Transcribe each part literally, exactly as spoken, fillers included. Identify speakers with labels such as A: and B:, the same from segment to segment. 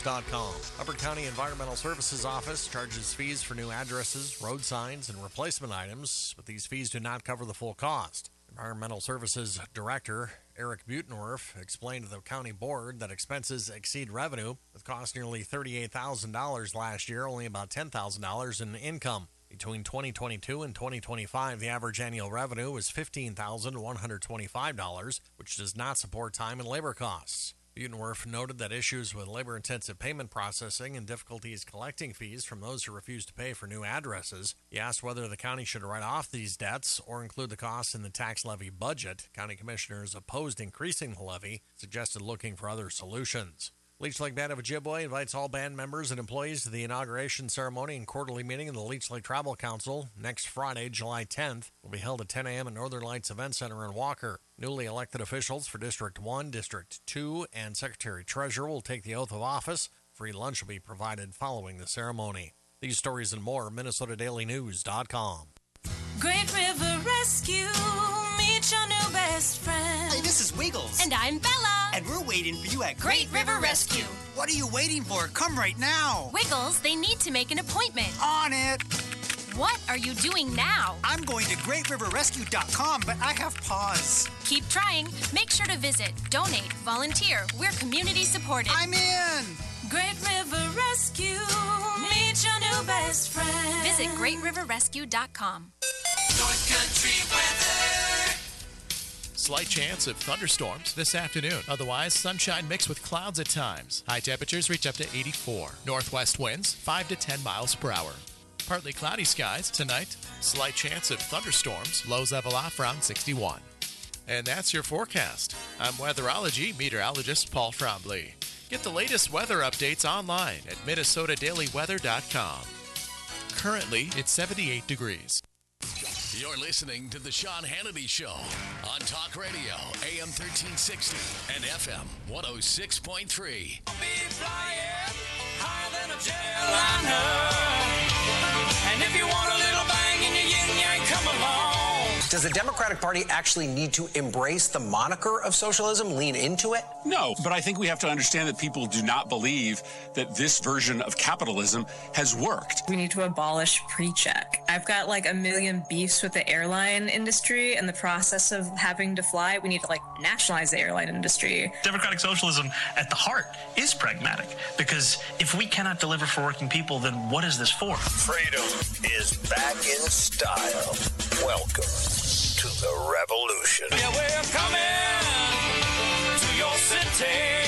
A: dot com. Upper County Environmental Services Office charges fees for new addresses, road signs, and replacement items, but these fees do not cover the full cost. Environmental Services Director Eric Butenwerf explained to the county board that expenses exceed revenue, with costs nearly thirty-eight thousand dollars last year, only about ten thousand dollars in income. Between twenty twenty-two and twenty twenty-five, the average annual revenue was fifteen thousand one hundred twenty-five dollars, which does not support time and labor costs. Butenwerf noted that issues with labor-intensive payment processing and difficulties collecting fees from those who refuse to pay for new addresses. He asked whether the county should write off these debts or include the costs in the tax levy budget. County commissioners opposed increasing the levy, suggested looking for other solutions. Leech Lake Band of Ojibwe invites all band members and employees to the inauguration ceremony and quarterly meeting of the Leech Lake Tribal Council next Friday, July tenth. It will be held at ten a.m. at Northern Lights Event Center in Walker. Newly elected officials for District one, District two, and Secretary-Treasurer will take the oath of office. Free lunch will be provided following the ceremony. These stories and more, Minnesota Daily News dot com.
B: Great River Rescue, meet your new best friend.
C: Hey, this is Wiggles.
B: And I'm Bella.
C: And we're waiting for you at
B: Great, Great River, River Rescue.
C: Rescue. What are you waiting for? Come right now.
B: Wiggles, they need to make an appointment.
C: On it.
B: What are you doing now?
C: I'm going to great river rescue dot com, but I have pause.
B: Keep trying. Make sure to visit, donate, volunteer. We're community supported.
C: I'm in.
B: Great River Rescue, meet your new best friend. Visit great river rescue dot com.
D: North Country weather.
E: Slight chance of thunderstorms this afternoon. Otherwise, sunshine mixed with clouds at times. High temperatures reach up to eighty-four. Northwest winds five to ten miles per hour. Partly cloudy skies tonight. Slight chance of thunderstorms. Lows level off around sixty-one. And that's your forecast. I'm weatherology meteorologist Paul Frombley. Get the latest weather updates online at minnesota daily weather dot com. Currently, it's seventy-eight degrees.
D: You're listening to The Sean Hannity Show on Talk Radio, A M thirteen sixty and F M one oh six point three.
F: I'll be flying higher than a jetliner. And if you want a little bang in your yin yang, come along.
G: Does the Democratic Party actually need to embrace the moniker of socialism, lean into it?
H: No, but I think we have to understand that people do not believe that this version of capitalism has worked.
I: We need to abolish pre-check. I've got like a million beefs with the airline industry and the process of having to fly. We need to like nationalize the airline industry.
J: Democratic socialism at the heart is pragmatic, because if we cannot deliver for working people, then what is this for?
K: Freedom is back in style. Welcome to the revolution.
F: Yeah, we're coming to your city.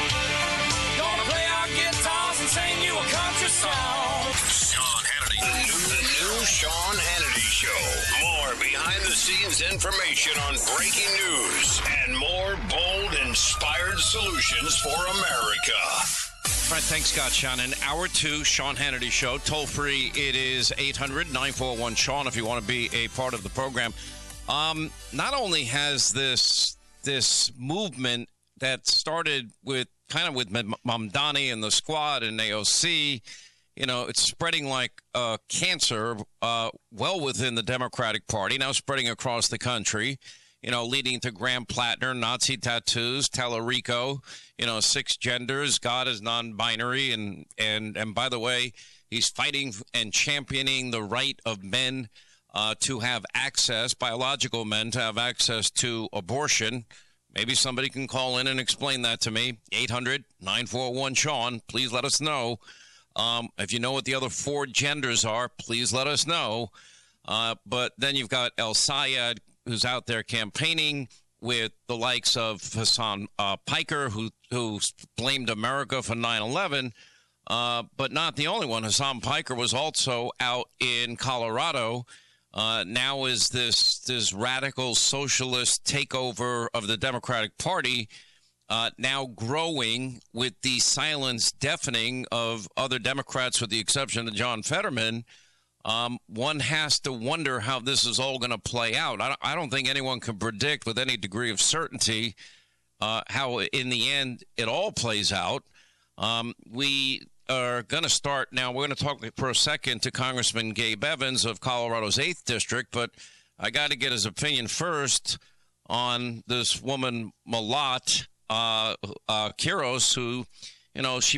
F: Gonna play our guitars and sing you a country song.
K: Sean Hannity. The new Sean Hannity Show. More behind-the-scenes information on breaking news and more bold, inspired solutions for America.
L: All right, thanks, Scott Shannon. Hour two, Sean Hannity Show. Toll free, it is eight hundred nine four one Sean if you want to be a part of the program. Um, not only has this this movement that started with kind of with Mamdani and the Squad and A O C, you know, it's spreading like uh, cancer uh, well within the Democratic Party, now spreading across the country. You know, leading to Graham Plattner, Nazi tattoos, Tallarico, you know, six genders, God is non-binary. And, and, and by the way, he's fighting and championing the right of men uh, to have access, biological men to have access to abortion. Maybe somebody can call in and explain that to me. eight hundred nine four one Sean. Please let us know. Um, if you know what the other four genders are, please let us know. Uh, but then you've got El Sayed, who's out there campaigning with the likes of Hassan uh, Piker, who who blamed America for nine eleven, uh, but not the only one. Hassan Piker was also out in Colorado. Uh, now is this this radical socialist takeover of the Democratic Party uh, now growing with the silence deafening of other Democrats, with the exception of John Fetterman. Um, one has to wonder how this is all going to play out. I don't, I don't think anyone can predict with any degree of certainty uh, how, in the end, it all plays out. Um, we are going to start now. We're going to talk for a second to Congressman Gabe Evans of Colorado's eighth District, but I got to get his opinion first on this woman, Malat uh, uh, Quiros, who, you know, she